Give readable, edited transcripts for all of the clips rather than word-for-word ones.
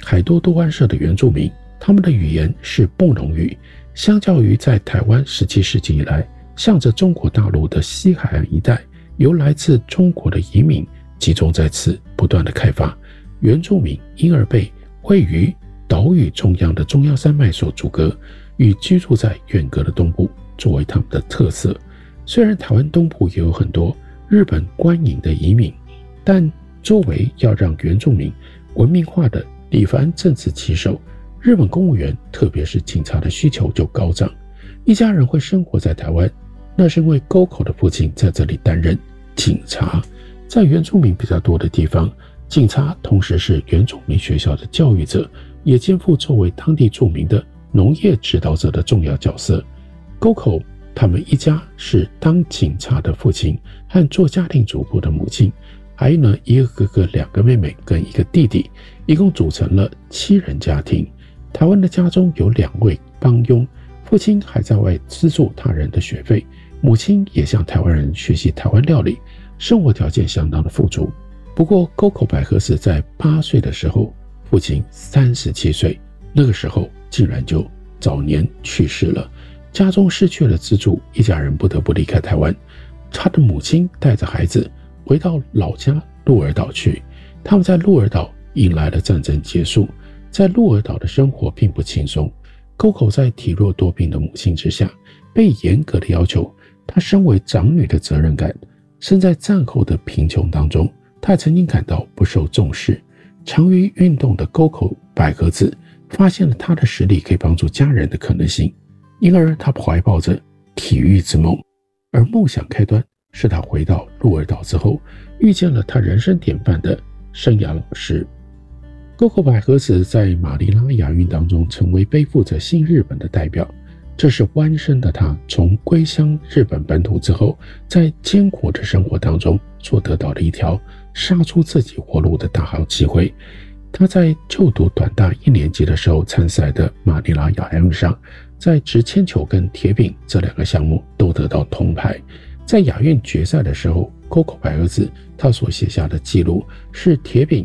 海多多湾社的原住民，他们的语言是布农语，相较于在台湾17世纪以来向着中国大陆的西海岸一带由来自中国的移民集中在此不断的开发，原住民因而被位于岛屿中央的中央山脉所阻隔，与居住在远隔的东部作为他们的特色。虽然台湾东部也有很多日本官营的移民，但作为要让原住民文明化的里番政治旗手，日本公务员特别是警察的需求就高涨。一家人会生活在台湾，那是因为沟口的父亲在这里担任警察。在原住民比较多的地方，警察同时是原住民学校的教育者，也肩负作为当地著名的农业指导者的重要角色。沟口他们一家是当警察的父亲和做家庭主妇的母亲，还有呢一个哥哥、2个妹妹跟1个弟弟，一共组成了7人家庭。台湾的家中有2位帮佣，父亲还在外资助他人的学费，母亲也向台湾人学习台湾料理，生活条件相当的富足。不过沟口百合子在8岁的时候，父亲37岁，那个时候竟然就早年去世了。家中失去了资助，一家人不得不离开台湾。他的母亲带着孩子回到老家鹿儿岛去。他们在鹿儿岛迎来了战争结束，在鹿儿岛的生活并不轻松。沟口在体弱多病的母亲之下，被严格的要求她身为长女的责任感。身在战后的贫穷当中，她曾经感到不受重视。常于运动的沟口百合子发现了她的实力可以帮助家人的可能性，因而她怀抱着体育之梦。而梦想开端是她回到鹿儿岛之后，遇见了她人生典范的生涯老师。沟口百合子在马尼拉亚运当中成为背负着新日本的代表，这是弯身的她从归乡日本本土之后，在艰苦的生活当中所得到的一条杀出自己活路的大好机会。她在就读短大1年级的时候参赛的马尼拉亚运上，在直铅球跟铁饼这2个项目都得到铜牌。在亚运决赛的时候，沟口百合子她所写下的记录是铁饼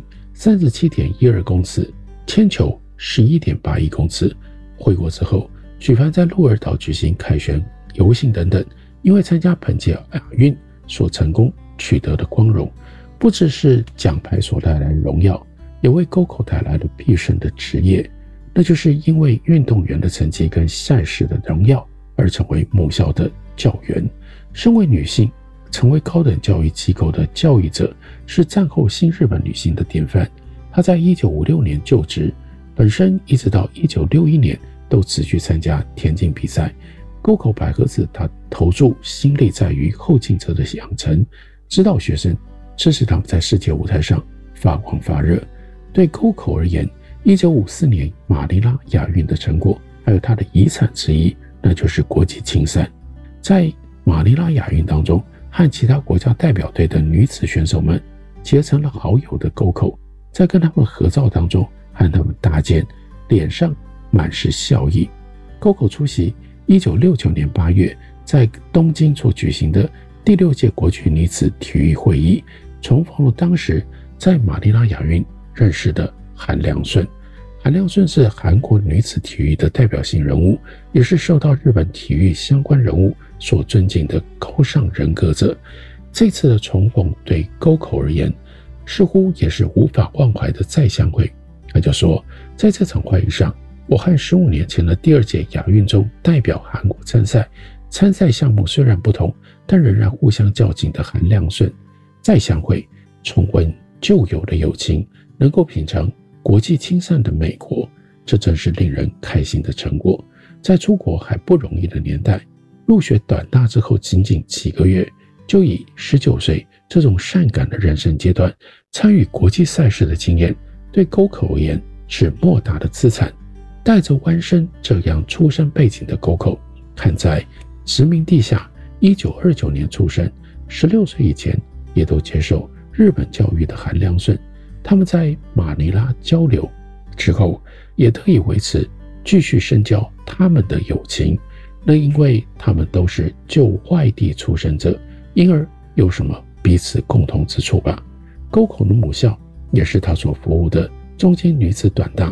37.12公尺，铅球11.81公尺。回国之后，举凡在鹿儿岛举行凯旋游行等等，因为参加本届亚运所成功取得的光荣，不只是奖牌所带来的荣耀，也为沟口带来了毕生的职业，那就是因为运动员的成绩跟赛事的荣耀而成为母校的教员。身为女性，成为高等教育机构的教育者，是战后新日本女性的典范。她在1956年就职，本身一直到1961年都持续参加田径比赛。沟口百合子她投注心力在于后进者的养成，指导学生，支持他们在世界舞台上发光发热。对沟口而言，1954年马尼拉亚运的成果还有她的遗产之一，那就是国际青赛。在马尼拉亚运当中，和其他国家代表队的女子选手们结成了好友的沟口，在跟他们合照当中和他们搭肩，脸上满是笑意。沟口出席1969年8月在东京所举行的第6届国际女子体育会议，重逢了当时在马尼拉亚运认识的韩亮顺。韩亮顺是韩国女子体育的代表性人物，也是受到日本体育相关人物所尊敬的高尚人格者。这次的重逢对沟口而言，似乎也是无法忘怀的再相会。他就说，在这场会议上，我和15年前的第2届亚运中代表韩国参赛，参赛项目虽然不同，但仍然互相较劲的韩亮顺再相会，重温旧有的友情，能够品尝国际青赛的美国，这真是令人开心的成果。在出国还不容易的年代，入学短大之后仅仅几个月，就以19岁这种善感的人生阶段参与国际赛事的经验，对沟口而言是莫大的资产。带着湾生这样出身背景的沟口，和在殖民地下1929年出生，16岁以前也都接受日本教育的韩亮顺，他们在马尼拉交流之后，也得以维持继续深交他们的友情。那因为他们都是就外地出生者，因而有什么彼此共同之处吧。沟口的母校也是他所服务的中间女子短大